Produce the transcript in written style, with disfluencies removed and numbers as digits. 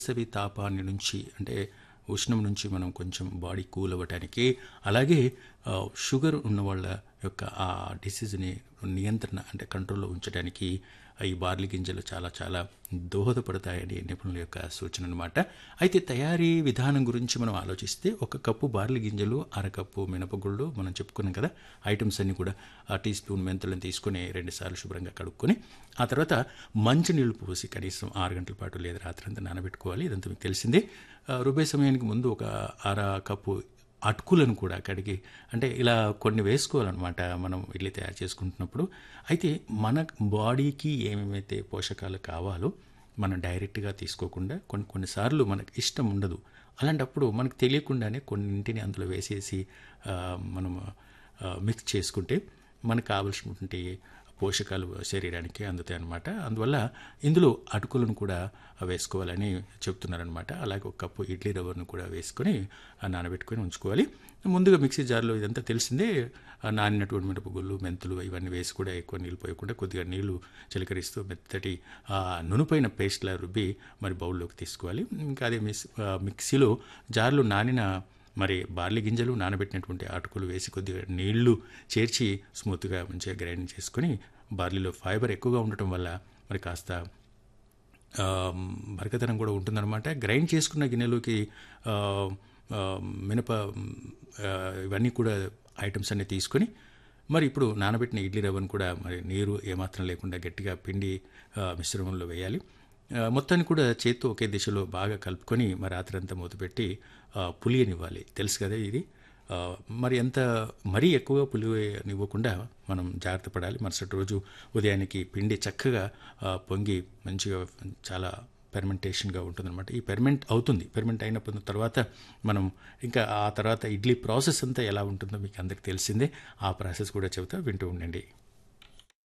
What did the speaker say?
వేసవి తాపాన్ని నుంచి అంటే ఉష్ణం నుంచి మనం కొంచెం బాడీ కూల్ అవ్వటానికి, అలాగే షుగర్ ఉన్న వాళ్ళ యొక్క ఆ డిసీజ్ని నియంత్రణ అంటే కంట్రోల్లో ఉంచడానికి ఈ బార్లీ గింజలు చాలా చాలా దోహదపడతాయని నిపుణుల యొక్క సూచన అనమాట. అయితే తయారీ విధానం గురించి మనం ఆలోచిస్తే 1 కప్పు బార్లీ గింజలు, అరకప్పు మినపగుళ్ళు మనం చెప్పుకున్నాం కదా. ఐటమ్స్ అన్నీ కూడా టీ స్పూన్ మెంతులను తీసుకొని 2 సార్లు శుభ్రంగా కడుక్కొని ఆ తర్వాత మంచినీళ్ళు పోసి కనీసం 6 గంటల పాటు లేదా రాత్రంతా నానబెట్టుకోవాలి. ఇదంతా మీకు తెలిసిందే. రుబ్బే సమయానికి ముందు ఒక కప్పు అటుకులను కూడా కడిగి అంటే ఇలా కొన్ని వేసుకోవాలన్నమాట మనం ఇడ్లీ తయారు చేసుకుంటున్నప్పుడు. అయితే మన బాడీకి ఏమేమైతే పోషకాలు కావాలో మనం డైరెక్ట్గా తీసుకోకుండా కొన్నిసార్లు మనకు ఇష్టం ఉండదు. అలాంటప్పుడు మనకు తెలియకుండానే కొన్నింటిని అందులో వేసేసి మనం మిక్స్ చేసుకుంటే మనకు కావలసినటువంటి పోషకాలు శరీరానికి అందుతాయి అన్నమాట. అందువల్ల ఇందులో అటుకులను కూడా వేసుకోవాలని చెప్తున్నారనమాట. అలాగే 1 కప్పు ఇడ్లీ రవ్వను కూడా వేసుకొని నానబెట్టుకొని ఉంచుకోవాలి. ముందుగా మిక్సీ జార్లో ఇదంతా తెలిసిందే. నానినటువంటి మినపగుళ్ళు, మెంతులు ఇవన్నీ వేసి కూడా ఎక్కువ నీళ్ళు పోయకుండా కొద్దిగా నీళ్లు చిలకరిస్తూ మెత్తటి నునుపైన పేస్ట్లా రుబ్బి మరి బౌల్లోకి తీసుకోవాలి. ఇంకా అదే మిక్సీలో జార్లో నానిన మరి బార్లీ గింజలు, నానబెట్టినటువంటి అటుకులు వేసి కొద్దిగా నీళ్లు చేర్చి స్మూత్గా మంచిగా గ్రైండ్ చేసుకొని, బార్లీలో ఫైబర్ ఎక్కువగా ఉండటం వల్ల మరి కాస్త బరకతనం కూడా ఉంటుందన్నమాట. గ్రైండ్ చేసుకున్న గిన్నెలోకి మినప ఇవన్నీ కూడా ఐటమ్స్ అన్నీ తీసుకొని మరి ఇప్పుడు నానబెట్టిన ఇడ్లీ రవ్వను కూడా మరి నీరు ఏమాత్రం లేకుండా గట్టిగా పిండి మిశ్రమంలో వేయాలి. మొత్తాన్ని కూడా చేత్తో ఒకే దిశలో బాగా కలుపుకొని మరి రాత్రంతా మూతపెట్టి పులియనివ్వాలి. తెలుసు కదా ఇది. మరీ ఎక్కువగా పులియనివ్వకుండా మనం జాగ్రత్త పడాలి. మరుసటి రోజు ఉదయానికి పిండి చక్కగా పొంగి మంచిగా చాలా ఫెర్మెంటేషన్గా ఉంటుందన్నమాట. ఈ ఫెర్మెంట్ అయినప్పుడు తర్వాత మనం ఇంకా ఆ తర్వాత ఇడ్లీ ప్రాసెస్ అంతా ఎలా ఉంటుందో మీకు అందరికి తెలిసిందే. ఆ ప్రాసెస్ కూడా చెబుతా, వింటూ ఉండండి.